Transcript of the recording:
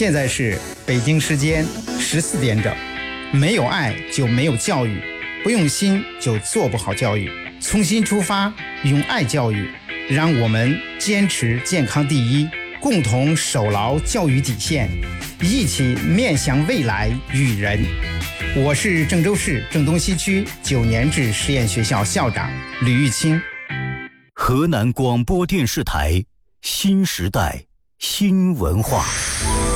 现在是北京时间14点整。没有爱就没有教育，不用心就做不好教育。从心出发，用爱教育，让我们坚持健康第一，共同守牢教育底线，一起面向未来育人。我是郑州市郑东西区9年制实验学校校长吕玉清。 河南广播电视台新时代新文化。